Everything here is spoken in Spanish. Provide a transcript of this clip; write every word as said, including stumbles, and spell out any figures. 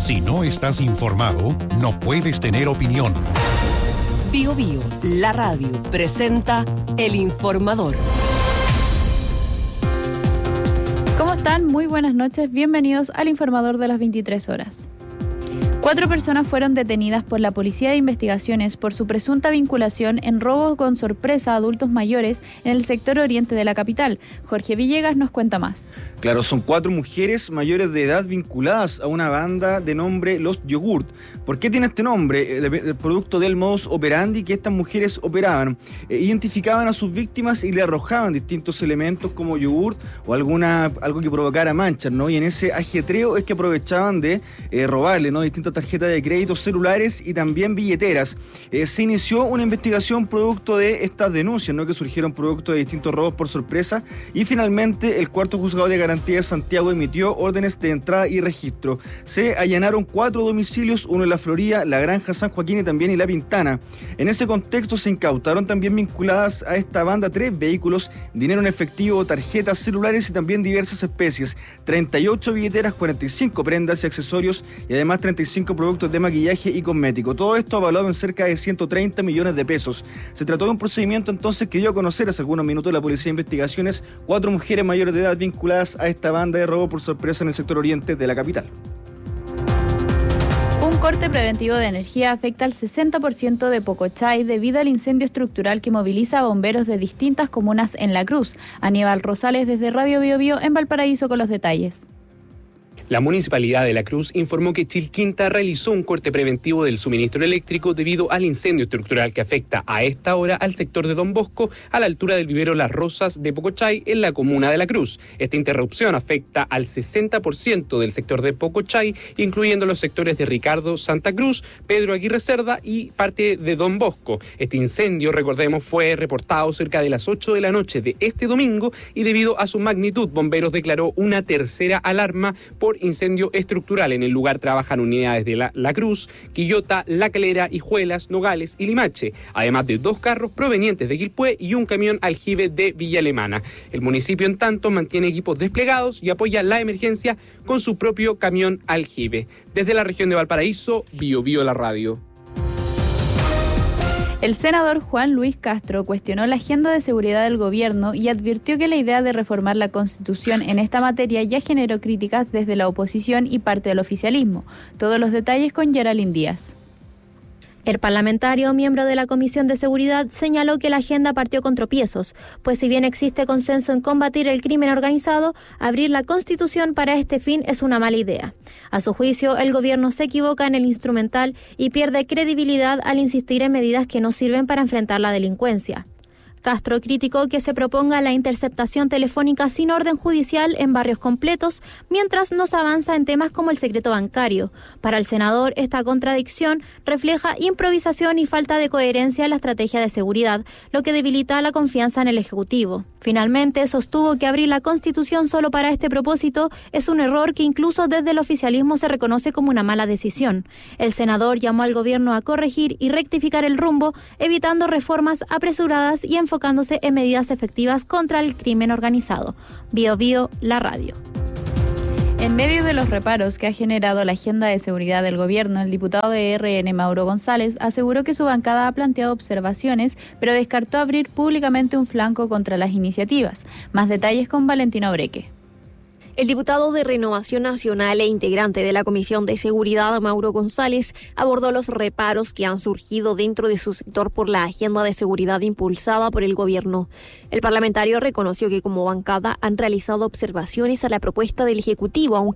Si no estás informado, no puedes tener opinión. Bio Bio, la radio, presenta El Informador. ¿Cómo están? Muy buenas noches. Bienvenidos al Informador de las veintitrés horas. Cuatro personas fueron detenidas por la Policía de Investigaciones por su presunta vinculación en robo con sorpresa a adultos mayores en el sector oriente de la capital. Jorge Villegas nos cuenta más. Claro, son cuatro mujeres mayores de edad vinculadas a una banda de nombre Los Yogurt. ¿Por qué tiene este nombre? El producto del modus operandi que estas mujeres operaban. Eh, identificaban a sus víctimas y le arrojaban distintos elementos como yogurt o alguna, algo que provocara manchas, ¿no? Y en ese ajetreo es que aprovechaban de eh, robarle, ¿no? distintas tarjetas de crédito, celulares y también billeteras. Eh, se inició una investigación producto de estas denuncias, ¿no? que surgieron producto de distintos robos por sorpresa, y finalmente el cuarto juzgado de garantía de Santiago emitió órdenes de entrada y registro. Se allanaron cuatro domicilios, uno en La Florida, La Granja, San Joaquín y también en La Pintana. En ese contexto se incautaron también vinculadas a esta banda tres vehículos, dinero en efectivo, tarjetas, celulares y también diversas especies, treinta y ocho billeteras, cuarenta y cinco prendas y accesorios y además treinta y cinco productos de maquillaje y cosmético. Todo esto avalado en cerca de ciento treinta millones de pesos. Se trató de un procedimiento entonces que dio a conocer hace algunos minutos la Policía de Investigaciones, cuatro mujeres mayores de edad vinculadas a esta banda de robo por sorpresa en el sector oriente de la capital. Un corte preventivo de energía afecta al sesenta por ciento de Pocochay debido al incendio estructural que moviliza a bomberos de distintas comunas en La Cruz. Aníbal Rosales desde Radio Bio Bio en Valparaíso con los detalles. La Municipalidad de La Cruz informó que Chilquinta realizó un corte preventivo del suministro eléctrico debido al incendio estructural que afecta a esta hora al sector de Don Bosco, a la altura del vivero Las Rosas de Pocochay, en la comuna de La Cruz. Esta interrupción afecta al sesenta por ciento del sector de Pocochay, incluyendo los sectores de Ricardo Santa Cruz, Pedro Aguirre Cerda y parte de Don Bosco. Este incendio, recordemos, fue reportado cerca de las ocho de la noche de este domingo y debido a su magnitud, Bomberos declaró una tercera alarma por incendio estructural. En el lugar trabajan unidades de La, La Cruz, Quillota, La Calera, Hijuelas, Nogales y Limache, además de dos carros provenientes de Quilpué y un camión aljibe de Villa Alemana. El municipio, en tanto, mantiene equipos desplegados y apoya la emergencia con su propio camión aljibe. Desde la región de Valparaíso, Bio Bio la radio. El senador Juan Luis Castro cuestionó la agenda de seguridad del gobierno y advirtió que la idea de reformar la Constitución en esta materia ya generó críticas desde la oposición y parte del oficialismo. Todos los detalles con Geraldine Díaz. El parlamentario, miembro de la Comisión de Seguridad, señaló que la agenda partió con tropiezos, pues si bien existe consenso en combatir el crimen organizado, abrir la Constitución para este fin es una mala idea. A su juicio, el gobierno se equivoca en el instrumental y pierde credibilidad al insistir en medidas que no sirven para enfrentar la delincuencia. Castro criticó que se proponga la interceptación telefónica sin orden judicial en barrios completos, mientras no se avanza en temas como el secreto bancario. Para el senador, esta contradicción refleja improvisación y falta de coherencia en la estrategia de seguridad, lo que debilita la confianza en el Ejecutivo. Finalmente, sostuvo que abrir la Constitución solo para este propósito es un error que incluso desde el oficialismo se reconoce como una mala decisión. El senador llamó al gobierno a corregir y rectificar el rumbo, evitando reformas apresuradas y enfocándose en medidas efectivas contra el crimen organizado. Bio Bio, la radio. En medio de los reparos que ha generado la agenda de seguridad del gobierno, el diputado de R N, Mauro González, aseguró que su bancada ha planteado observaciones, pero descartó abrir públicamente un flanco contra las iniciativas. Más detalles con Valentino Breque. El diputado de Renovación Nacional e integrante de la Comisión de Seguridad, Mauro González, abordó los reparos que han surgido dentro de su sector por la agenda de seguridad impulsada por el gobierno. El parlamentario reconoció que como bancada han realizado observaciones a la propuesta del Ejecutivo, aunque